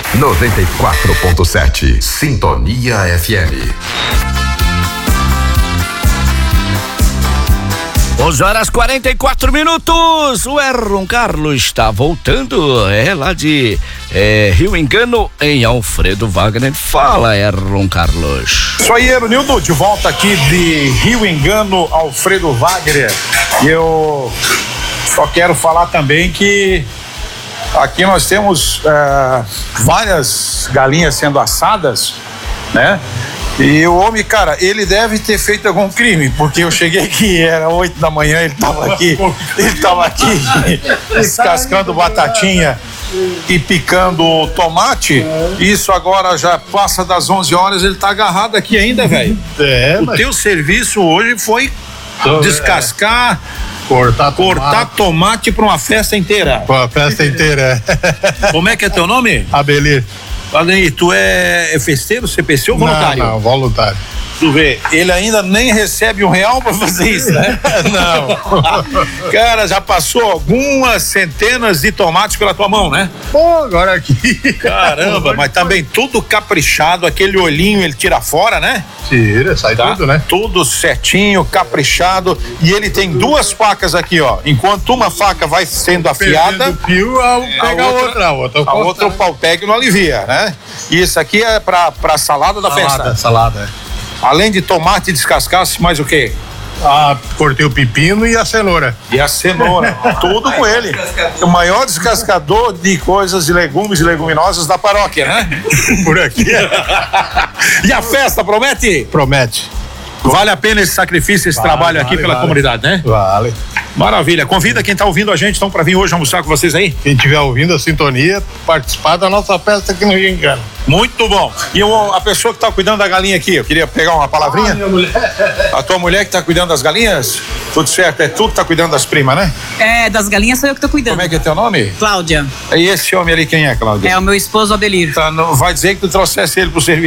94.7 Sintonia FM. 11h44. O Erron Carlos está voltando, lá de Rio Engano, em Alfredo Wagner. Fala, Erron Carlos. Isso aí, Eronildo, de volta aqui de Rio Engano, Alfredo Wagner. E eu só quero falar também que aqui nós temos várias galinhas sendo assadas, né? E o homem, cara, ele deve ter feito algum crime, porque eu cheguei aqui, era 8 da manhã, ele tava aqui descascando batatinha e picando tomate. Isso agora já passa das 11 horas, ele tá agarrado aqui ainda, velho. O teu serviço hoje foi descascar, cortar tomate pra uma festa inteira. Pra uma festa inteira. Como é que é teu nome? Abelir. Aí, tu é festeiro, CPC ou voluntário? Não, voluntário. Tu vê, ele ainda nem recebe R$1 pra fazer isso, né? Não. Cara, já passou algumas centenas de tomates pela tua mão, né? Pô, agora aqui. Caramba, mas também tudo caprichado, aquele olhinho ele tira fora, né? Tira, sai tudo, né? Tudo certinho, caprichado. E ele tem duas facas aqui, ó. Enquanto uma faca vai sendo afiada, o pio, pega a outra o pau pega e não alivia, né? E isso aqui é pra salada da festa. Salada. Além de tomate descascasse, mais o quê? Cortei o pepino e a cenoura. E a cenoura, tudo com ele. O maior descascador de coisas de legumes e leguminosas da paróquia, né? Por aqui. E a festa, promete? Promete. Vale a pena esse sacrifício, esse trabalho aqui pela comunidade, né? Vale. Maravilha. Convida quem tá ouvindo a gente, então, pra vir hoje almoçar com vocês aí. Quem estiver ouvindo a sintonia, participar da nossa festa aqui no Rio Engano. Muito bom. E a pessoa que tá cuidando da galinha aqui, eu queria pegar uma palavrinha. Minha mulher. A tua mulher que tá cuidando das galinhas? Tudo certo, é tu que tá cuidando das primas, né? Das galinhas sou eu que tô cuidando. Como é que é teu nome? Cláudia. E esse homem ali, quem é, Cláudia? É o meu esposo Abelir. Tá, não vai dizer que tu trouxesse ele pro serviço.